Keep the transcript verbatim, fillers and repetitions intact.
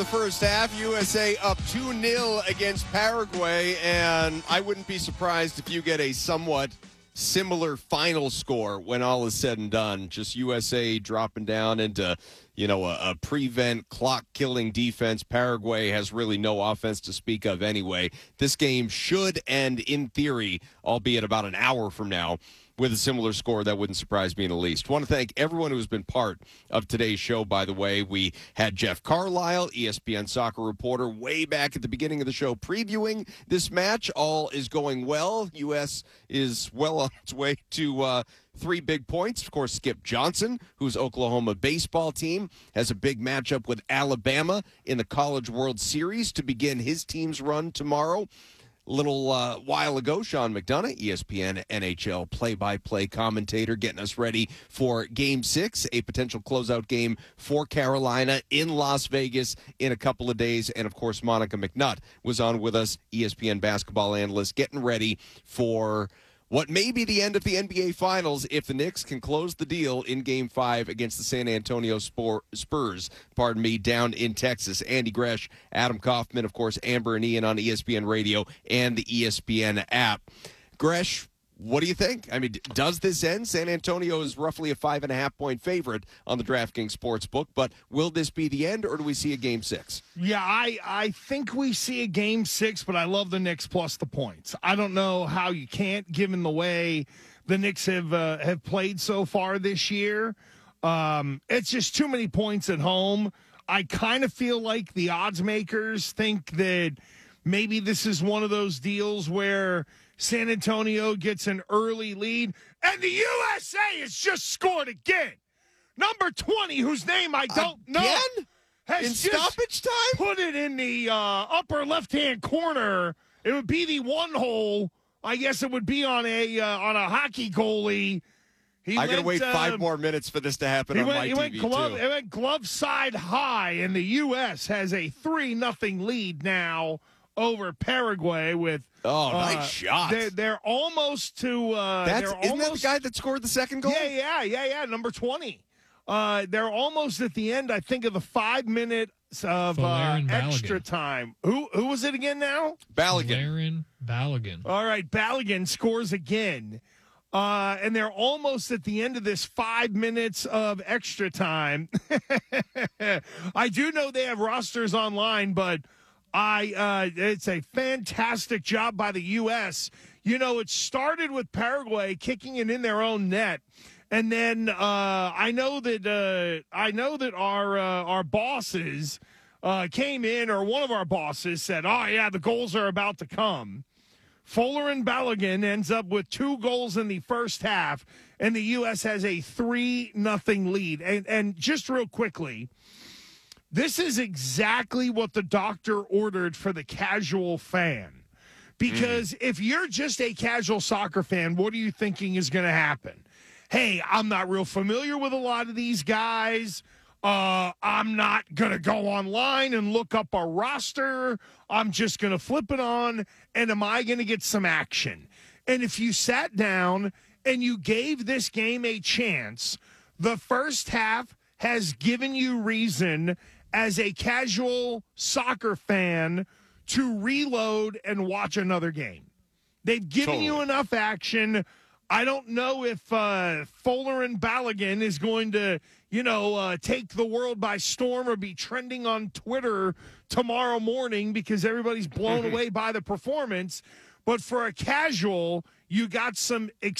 The first half, U S A up two nil against Paraguay, and I wouldn't be surprised if you get a somewhat similar final score when all is said and done. Just U S A dropping down into, you know, a, a prevent clock-killing defense. Paraguay has really no offense to speak of anyway. This game should end, in theory, albeit about an hour from now, with a similar score. That wouldn't surprise me in the least. I want to thank everyone who's been part of today's show, by the way. We had Jeff Carlisle, E S P N soccer reporter, way back at the beginning of the show previewing this match. All is going well. U S is well on its way to uh, three big points. Of course, Skip Johnson, whose Oklahoma baseball team has a big matchup with Alabama in the College World Series to begin his team's run tomorrow. A little uh, while ago, Sean McDonough, E S P N N H L play-by-play commentator, getting us ready for Game six, a potential closeout game for Carolina in Las Vegas in a couple of days. And, of course, Monica McNutt was on with us, E S P N basketball analyst, getting ready for what may be the end of the N B A Finals if the Knicks can close the deal in Game five against the San Antonio Spurs, pardon me, down in Texas. Andy Gresh, Adam Kaufman, of course, Amber and Ian on E S P N Radio and the E S P N app. Gresh, what do you think? I mean, does this end? San Antonio is roughly a five and a half point favorite on the DraftKings Sportsbook, but will this be the end, or do we see a Game six? Yeah, I, I think we see a Game six, but I love the Knicks plus the points. I don't know how you can't, given the way the Knicks have uh, have played so far this year. Um, it's just too many points at home. I kind of feel like the odds makers think that maybe this is one of those deals where San Antonio gets an early lead, and the U S A has just scored again. Number twenty, whose name I don't again? know, has in just stoppage time? Put it in the uh, upper left-hand corner. It would be the one hole. I guess it would be on a uh, on a hockey goalie. He I got to wait uh, five more minutes for this to happen he on went, my he T V, went glove, too. It went glove side high, and the U S has a three nothing lead now over Paraguay with Oh, uh, nice shot. They're, they're almost to uh, That's, they're isn't almost, that the guy that scored the second goal? Yeah, yeah, yeah, yeah, number twenty. Uh, they're almost at the end, I think, of the five minutes of uh, extra time. Who who was it again now? Balogun. Valerian Balogun. All right, Balogun scores again. Uh, and they're almost at the end of this five minutes of extra time. I do know they have rosters online, but I uh, it's a fantastic job by the U S. You know, it started with Paraguay kicking it in their own net. And then uh, I know that uh, I know that our uh, our bosses uh, came in, or one of our bosses said, "Oh yeah, the goals are about to come." Folarin Balogun ends up with two goals in the first half, and the U S has a three nothing lead. And and just real quickly, this is exactly what the doctor ordered for the casual fan. Because mm. if you're just a casual soccer fan, what are you thinking is going to happen? Hey, I'm not real familiar with a lot of these guys. Uh, I'm not going to go online and look up a roster. I'm just going to flip it on, and am I going to get some action? And if you sat down and you gave this game a chance, the first half has given you reason as a casual soccer fan to reload and watch another game. They've given totally. you enough action. I don't know if uh, Folarin Balogun is going to, you know, uh, take the world by storm or be trending on Twitter tomorrow morning because everybody's blown away by the performance. But for a casual, you got some